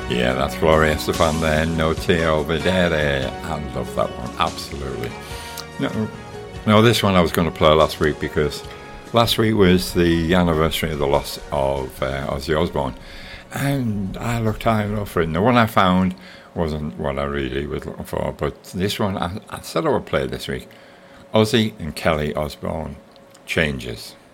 Yeah, that's Gloria Estefan there, No Te Vedere. I love that one, absolutely. No, this one I was going to play last week because last week was the anniversary of the loss of Ozzy Osbourne. And I looked high enough for it. And the one I found wasn't what I really was looking for, but this one I said I would play this week. Ozzy and Kelly Osbourne, Changes.